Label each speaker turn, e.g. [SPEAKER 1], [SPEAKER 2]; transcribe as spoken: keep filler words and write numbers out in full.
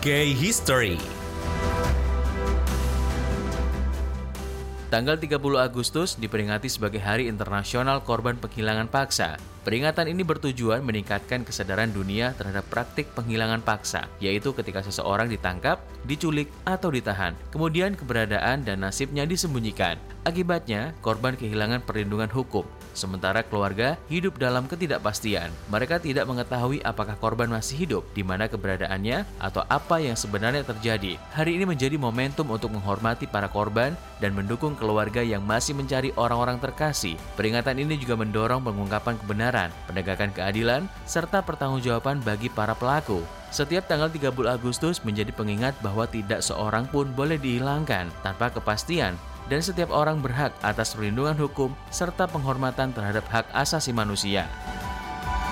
[SPEAKER 1] Gay History.
[SPEAKER 2] Tanggal tiga puluh Agustus diperingati sebagai Hari Internasional Korban Penghilangan Paksa. Peringatan ini bertujuan meningkatkan kesadaran dunia terhadap praktik penghilangan paksa, yaitu ketika seseorang ditangkap, diculik, atau ditahan, kemudian keberadaan dan nasibnya disembunyikan. Akibatnya, korban kehilangan perlindungan hukum, sementara keluarga hidup dalam ketidakpastian. Mereka tidak mengetahui apakah korban masih hidup, di mana keberadaannya, atau apa yang sebenarnya terjadi. Hari ini menjadi momentum untuk menghormati para korban dan mendukung keluarga yang masih mencari orang-orang terkasih. Peringatan ini juga mendorong pengungkapan kebenaran, penegakan keadilan, serta pertanggungjawaban bagi para pelaku. Setiap tanggal tiga puluh Agustus menjadi pengingat bahwa tidak seorang pun boleh dihilangkan tanpa kepastian, dan setiap orang berhak atas perlindungan hukum serta penghormatan terhadap hak asasi manusia.